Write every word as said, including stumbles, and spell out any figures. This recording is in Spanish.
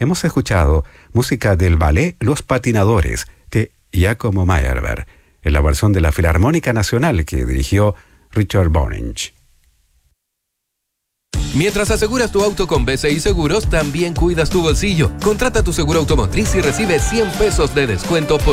hemos escuchado música del ballet Los Patinadores de Giacomo Meyerbeer, en la versión de la Filarmónica Nacional que dirigió Richard Boninch. Mientras aseguras tu auto con B C I Seguros, también cuidas tu bolsillo. Contrata tu seguro automotriz y recibe cien pesos de descuento por